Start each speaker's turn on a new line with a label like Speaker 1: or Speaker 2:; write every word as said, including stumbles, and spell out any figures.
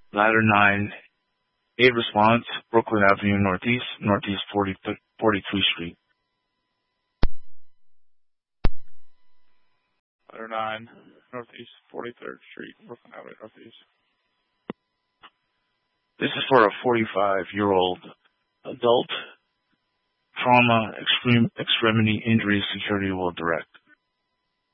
Speaker 1: Ladder nine, aid response, Brooklyn Avenue Northeast, Northeast forty-three Street.
Speaker 2: Ladder nine, Northeast forty-third Street, Brooklyn Avenue Northeast.
Speaker 1: This is for a forty-five-year-old adult. Trauma, extreme extremity injury security will direct.